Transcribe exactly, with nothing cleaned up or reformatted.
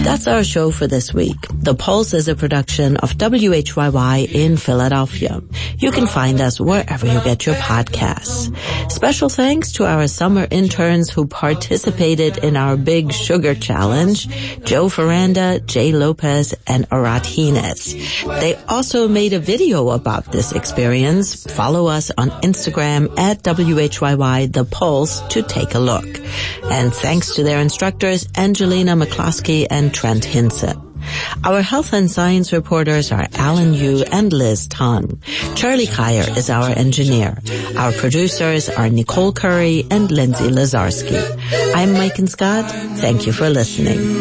That's our show for this week. The Pulse is a production of W H Y Y in Philadelphia. You can find us wherever you get your podcasts. Special thanks to our summer interns who participated in our Big Sugar Challenge, Joe Ferranda, Jay Lopez, and Arat Hines. They also made a video about this experience. Follow us on Instagram at W H Y Y The Pulse to take a look. And thanks to their instructors, Angelina McCloskey and Trent Hinze. Our health and science reporters are Alan Yu and Liz Tong. Charlie Kyer is our engineer. Our producers are Nicole Curry and Lindsay Lazarski. I'm Mike and Scott. Thank you for listening.